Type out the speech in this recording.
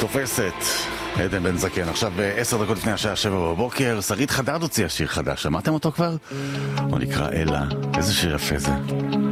תופסת, עדן בן זקן, עכשיו 10 דקות לפני השעה 7 בבוקר, שרית חדד הוציאה שיר חדש, שמעתם אותו כבר? הוא נקרא אלה, איזה שיר יפה זה.